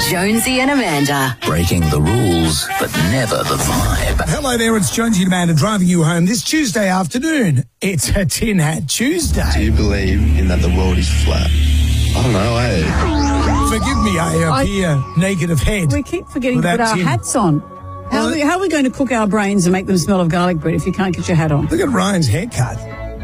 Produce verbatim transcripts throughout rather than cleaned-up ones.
Jonesy and Amanda. Breaking the rules, but never the vibe. Hello there, it's Jonesy and Amanda driving you home this Tuesday afternoon. It's a Tin Hat Tuesday. Do you believe in that the world is flat? I don't know, eh? Forgive me, I appear naked of head. We keep forgetting to without put our tin. hats on. How, Well, are we, how are we going to cook our brains and make them smell of garlic bread if you can't get your hat on? Look at Ryan's haircut.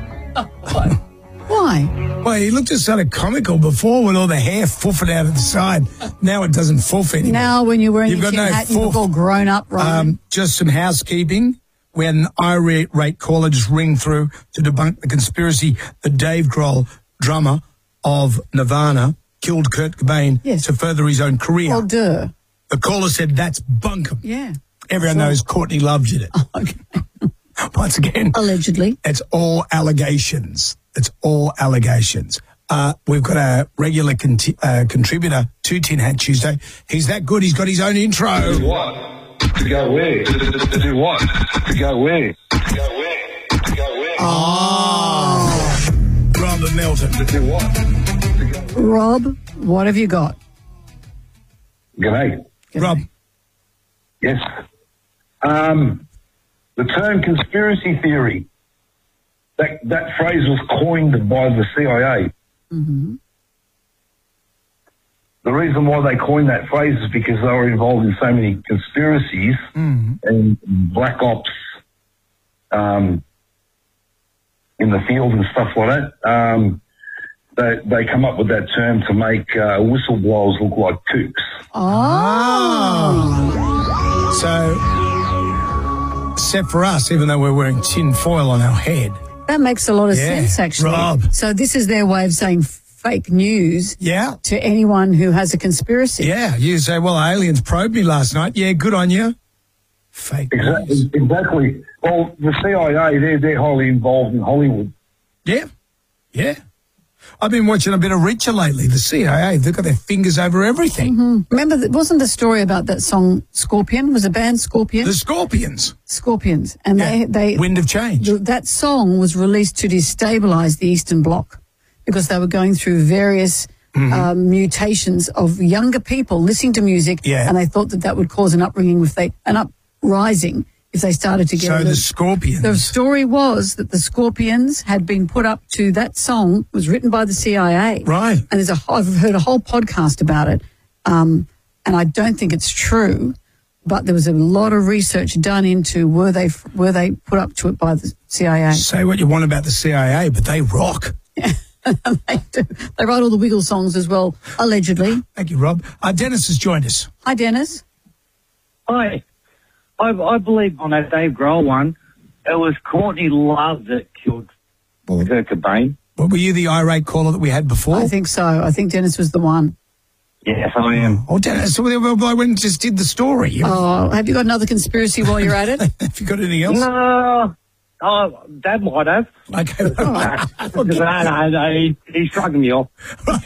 Why? Well, he looked just sort of comical before with all the hair foofing out of the side. Now it doesn't foof anymore. Now when you're wearing You've your got tin no hat, you look foof. all grown up, right? Um, just some housekeeping. We had an irate caller just ring through to debunk the conspiracy that Dave Grohl, drummer of Nirvana, killed Kurt Cobain Yes. to further his own career. well, duh. The caller said that's bunkum. Yeah. Everyone So- knows Courtney Love did it. Okay. Once again, Allegedly. it's all allegations. It's all allegations. Uh, we've got a regular conti- uh, contributor to Tin Hat Tuesday. He's that good. He's got his own intro. What? To go where? To, to, to do what? To go where? To go where? To go where? Oh, Robert Melton. To do what? To go Rob, what have you got? G'day. Rob, Yes. Um, the term conspiracy theory, that, that phrase was coined by the C I A. Mm-hmm. The reason why they coined that phrase is because they were involved in so many conspiracies Mm-hmm. and black ops um, in the field and stuff like that. Um, they, they come up with that term to make uh, whistleblowers look like kooks. Oh. so, except for us, even though we're wearing tin foil on our head. That makes a lot of Yeah, sense, actually. Rob. So this is their way of saying fake news Yeah. to anyone who has a conspiracy. Yeah, you say, well, aliens probed me last night. Yeah, good on you. Fake news. Exactly. exactly. Well, the C I A, they're, they're highly involved in Hollywood. Yeah, yeah. I've been watching a bit of Reacher lately. The C I A, they've got their fingers over everything. Mm-hmm. Remember, that wasn't the story about that song Scorpion? Was a band Scorpion? The Scorpions. Scorpions. And Yeah. they, they Wind of Change. th- that song was released to destabilize the Eastern Bloc because they were going through various um, mutations of younger people listening to music, Yeah. and they thought that that would cause an upbringing if they an uprising if they started to get So a the little- Scorpions. The story was that the Scorpions had been put up to that song was written by the C I A. Right. And there's a I've heard a whole podcast about it, um, and I don't think it's true, but there was a lot of research done into were they were they put up to it by the C I A. Say what you want about the C I A, but they rock. they do. They write all the Wiggle songs as well, allegedly. Thank you, Rob. Uh, Dennis has joined us. Hi, Dennis. Hi. I, I believe on that Dave Grohl one, it was Courtney Love that killed Well, Kurt Cobain. well, were you the irate caller that we had before? I think so. I think Dennis was the one. Yes, I am. Oh, Dennis, well, well, I went and just did the story. You- Oh, have you got another conspiracy while you're at it? Have you got anything else? No. Oh, Dad might have. Okay. no, no, no, he, he's shrugging me off. Put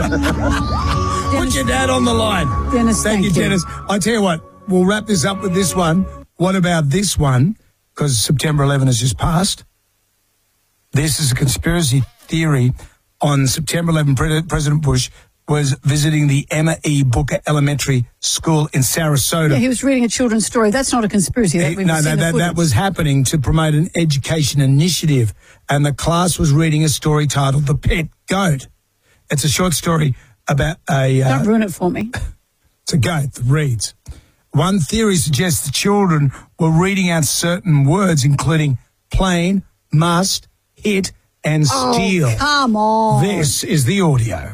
your dad on the line. Dennis, Thank, thank you, you. Dennis. I tell you what, we'll wrap this up with this one. What about this one? Because September eleventh has just passed. This is a conspiracy theory. On September eleventh, Pre- President Bush was visiting the Emma E. Booker Elementary School in Sarasota. Yeah, he was reading a children's story. That's not a conspiracy. That He- we've no, seen no, the that, that footage. was happening to promote an education initiative, and the class was reading a story titled "The Pet Goat." It's a short story about a. Uh, Don't ruin it for me. It's a goat that reads. One theory suggests the children were reading out certain words, including plain, must, hit, and steal. Oh, come on. This is the audio.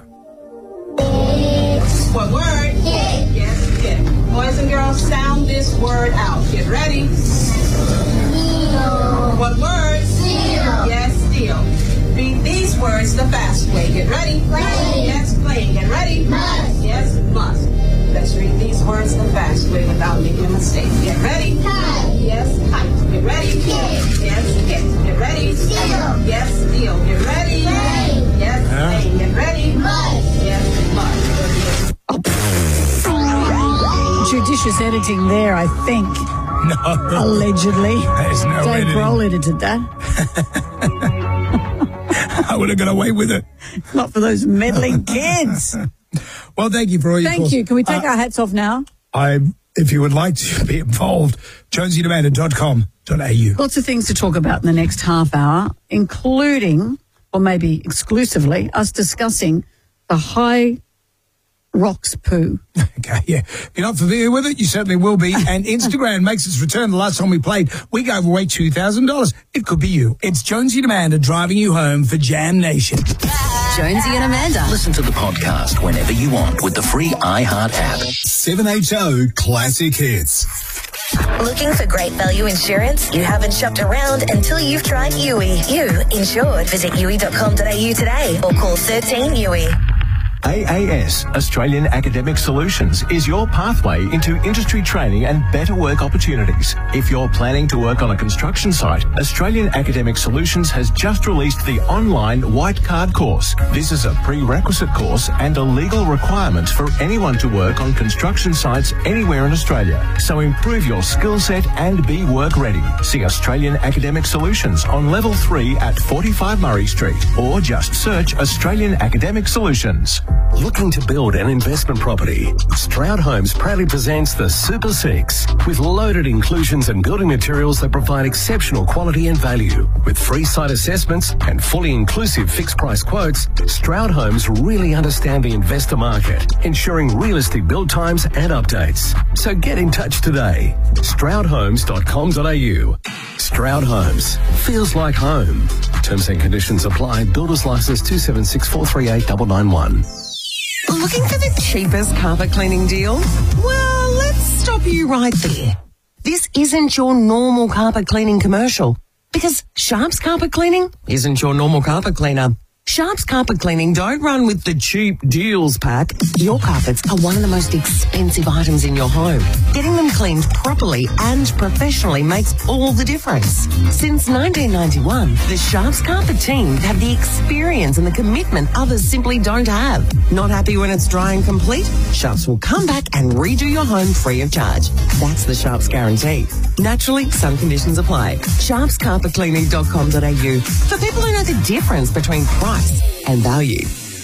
What word? Hit. Yes, hit. Boys and girls, sound this word out. Get ready. Steal. What word? Steal. Yes, steal. Read these words the fast way. Get ready. Play. Yes, play. Get ready. Must. Yes, must. Let's read these words the fast way without making a mistake. Get ready. Kite. Yes, kite. Get ready. Hit. Yes, hit. Get ready. Steal. Yes, steal. Get ready. Play. Yes, play. Get ready. Must. Yes, must. Judicious editing there, I think. No. Allegedly. There's no Dave editing. Grohl edited that. I would have got away with it. Not for those meddling kids. Well, thank you for all your Thank calls. you. Can we take Uh, our hats off now? I, if you would like to be involved, jonesy and amanda dot com dot a u. Lots of things to talk about in the next half hour, including, or maybe exclusively, us discussing the High Rocks poo. Okay, yeah. If you're not familiar with it, you certainly will be. And Instagram makes its return. The last time we played, we gave away two thousand dollars. It could be you. It's Jonesy and Amanda driving you home for Jam Nation. Jonesy and Amanda. Listen to the podcast whenever you want with the free iHeart app. seven H O Classic Hits. Looking for great value insurance? You haven't shopped around until you've tried U I. You insured. Visit U I dot com dot a u today or call thirteen U I. A A S, Australian Academic Solutions, is your pathway into industry training and better work opportunities. If you're planning to work on a construction site, Australian Academic Solutions has just released the online White Card course. This is a prerequisite course and a legal requirement for anyone to work on construction sites anywhere in Australia. So improve your skill set and be work ready. See Australian Academic Solutions on level three at forty-five Murray Street, or just search Australian Academic Solutions. Looking to build an investment property? Stroud Homes proudly presents the Super Six with loaded inclusions and building materials that provide exceptional quality and value. With free site assessments and fully inclusive fixed price quotes, Stroud Homes really understand the investor market, ensuring realistic build times and updates. So get in touch today. stroud homes dot com dot a u. Stroud Homes. Feels like home. Terms and conditions apply. Builder's license two seven six four three eight nine nine one. Looking for the cheapest carpet cleaning deal? Well, let's stop you right there. This isn't your normal carpet cleaning commercial, because Sharps Carpet Cleaning isn't your normal carpet cleaner. Sharps Carpet Cleaning don't run with the cheap deals pack. Your carpets are one of the most expensive items in your home. Getting them cleaned properly and professionally makes all the difference. Since nineteen ninety-one, the Sharps Carpet team have the experience and the commitment others simply don't have. Not happy when it's dry and complete? Sharps will come back and redo your home free of charge. That's the Sharps guarantee. Naturally, some conditions apply. sharps carpet cleaning dot com dot a u for people who know the difference between price and value.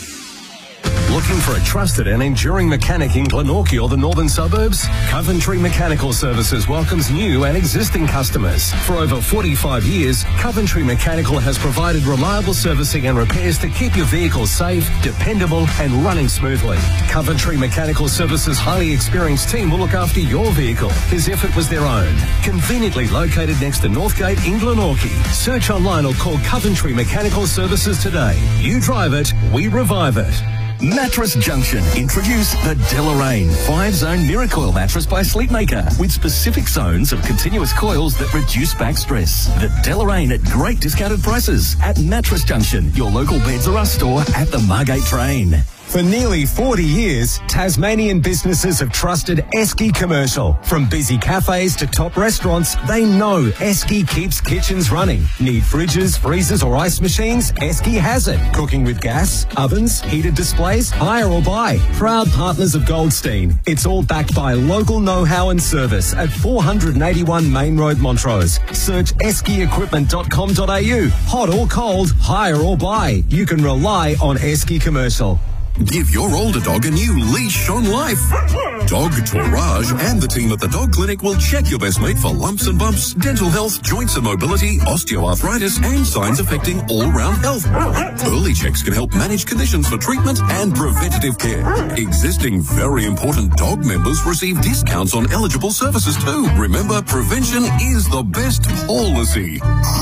Looking for a trusted and enduring mechanic in Glenorchy or the northern suburbs? Coventry Mechanical Services welcomes new and existing customers. For over forty-five years, Coventry Mechanical has provided reliable servicing and repairs to keep your vehicle safe, dependable and running smoothly. Coventry Mechanical Services' highly experienced team will look after your vehicle as if it was their own. Conveniently located next to Northgate in Glenorchy. Search online or call Coventry Mechanical Services today. You drive it, we revive it. Mattress Junction introduce the Deloraine five-zone mirror coil mattress by Sleepmaker with specific zones of continuous coils that reduce back stress. The Deloraine at great discounted prices at Mattress Junction, your local Beds R Us store at the Margate Train. For nearly forty years, Tasmanian businesses have trusted Esky Commercial. From busy cafes to top restaurants, they know Esky keeps kitchens running. Need fridges, freezers or ice machines? Esky has it. Cooking with gas, ovens, heated displays, hire or buy. Proud partners of Goldstein. It's all backed by local know-how and service at four eighty-one Main Road, Montrose. Search esky equipment dot com dot a u. Hot or cold, hire or buy. You can rely on Esky Commercial. Give your older dog a new leash on life. Dog Tourage and the team at the Dog Clinic will check your best mate for lumps and bumps, dental health, joints and mobility, osteoarthritis, and signs affecting all-round health. Early checks can help manage conditions for treatment and preventative care. Existing very important dog members receive discounts on eligible services too. Remember, prevention is the best policy.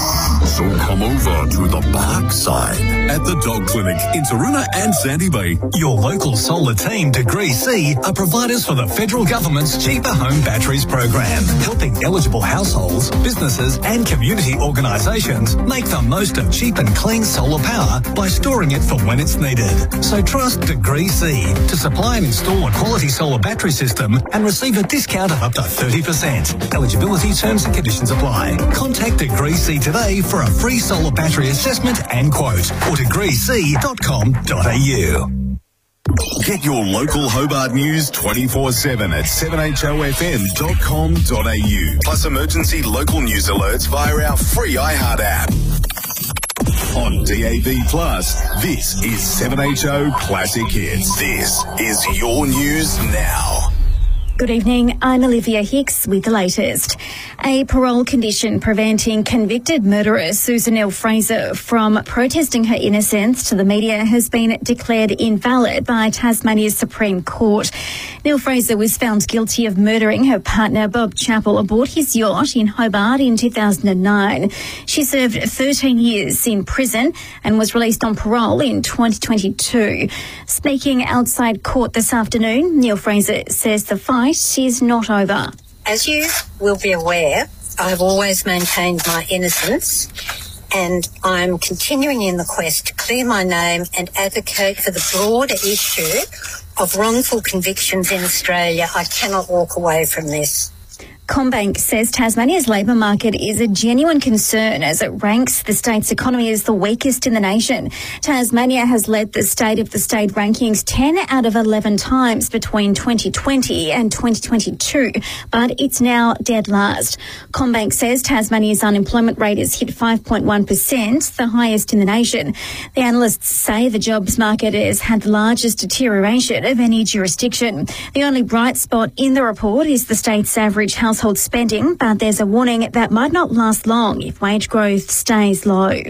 So come over to the back side at the Dog Clinic in Taroona and Sandy Bay. Your local solar team, Degree C, are providers for the federal government's Cheaper Home Batteries program, helping eligible households, businesses and community organisations make the most of cheap and clean solar power by storing it for when it's needed. So trust Degree C to supply and install a quality solar battery system and receive a discount of up to thirty percent. Eligibility terms and conditions apply. Contact Degree C today for a free solar battery assessment and quote, or degree c dot com dot a u. Get your local Hobart news twenty-four seven at seven h o f m dot com dot a u. Plus emergency local news alerts via our free iHeart app. On D A B Plus, this is seven H O Classic Hits. This is your news now. Good evening, I'm Olivia Hicks with the latest. A parole condition preventing convicted murderer Susan Neil-Fraser from protesting her innocence to the media has been declared invalid by Tasmania's Supreme Court. Neil-Fraser was found guilty of murdering her partner Bob Chappell aboard his yacht in Hobart in two thousand nine. She served thirteen years in prison and was released on parole in twenty twenty-two. Speaking outside court this afternoon, Neil-Fraser says the fight is not over. As you will be aware, I've always maintained my innocence, and I'm continuing in the quest to clear my name and advocate for the broader issue of wrongful convictions in Australia. I cannot walk away from this. CommBank says Tasmania's labour market is a genuine concern as it ranks the state's economy as the weakest in the nation. Tasmania has led the State of the State rankings ten out of eleven times between twenty twenty and twenty twenty-two, but it's now dead last. CommBank says Tasmania's unemployment rate has hit five point one percent, the highest in the nation. The analysts say the jobs market has had the largest deterioration of any jurisdiction. The only bright spot in the report is the state's average household household spending, but there's a warning that might not last long if wage growth stays low.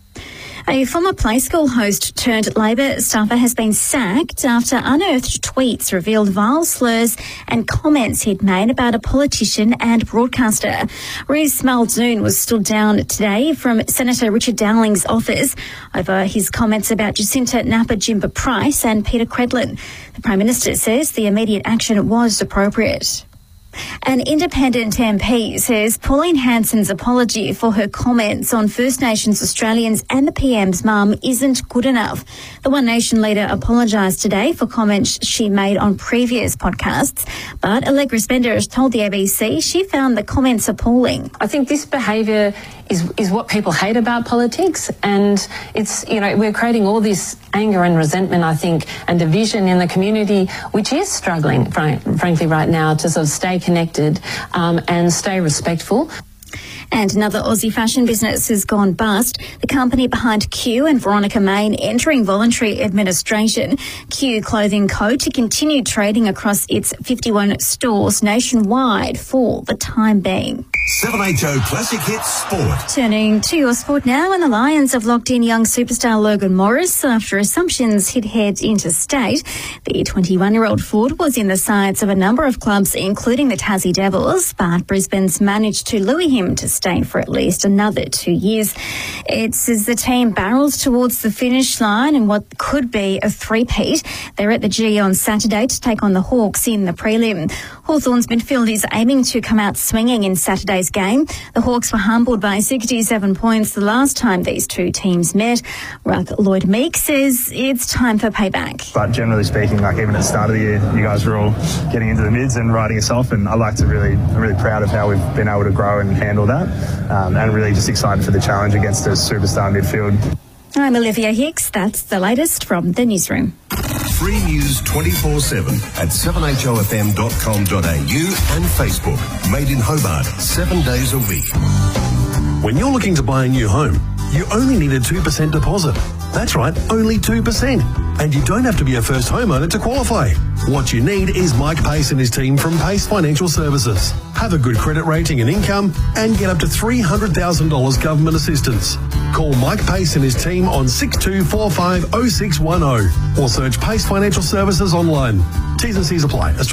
A former play school host turned Labor staffer has been sacked after unearthed tweets revealed vile slurs and comments he'd made about a politician and broadcaster. Reece Muldoon was stood down today from Senator Richard Dowling's office over his comments about Jacinta Napa-Jimba Price and Peter Credlin. The Prime Minister says the immediate action was appropriate. An independent M P says Pauline Hanson's apology for her comments on First Nations Australians and the P M's mum isn't good enough. The One Nation leader apologised today for comments she made on previous podcasts, but Allegra Spender has told the A B C she found the comments appalling. I think this behaviour is is what people hate about politics, and it's, you know, we're creating all this anger and resentment, I think, and division in the community, which is struggling, frank, frankly, right now to sort of stay connected um, and stay respectful. And another Aussie fashion business has gone bust. The company behind Q and Veronica Main entering voluntary administration. Q Clothing Co. to continue trading across its fifty-one stores nationwide for the time being. seven H O Classic Hits Sport. Turning to your sport now, and the Lions have locked in young superstar Logan Morris after assumptions he'd head interstate. The twenty-one-year-old forward was in the sights of a number of clubs, including the Tassie Devils, but Brisbane's managed to lure him to stay for at least another two years. It's as the team barrels towards the finish line in what could be a three-peat. They're at the G on Saturday to take on the Hawks in the prelim. Hawthorn's midfield is aiming to come out swinging in Saturday's game. The Hawks were humbled by sixty-seven points the last time these two teams met. Ruck Lloyd Meek says it's time for payback. But generally speaking, like even at the start of the year, you guys were all getting into the mids and riding us off, and I like to really, I'm really proud of how we've been able to grow and handle that, um, and really just excited for the challenge against a superstar midfield. I'm Olivia Hicks. That's the latest from the newsroom. Free news twenty-four seven at seven H O F M dot com dot A U and Facebook. Made in Hobart, seven days a week. When you're looking to buy a new home, you only need a two percent deposit. That's right, only two percent. And you don't have to be a first homeowner to qualify. What you need is Mike Pace and his team from Pace Financial Services. Have a good credit rating and income and get up to three hundred thousand dollars government assistance. Call Mike Pace and his team on six two four five oh six one oh or search Pace Financial Services online. T's and C's apply.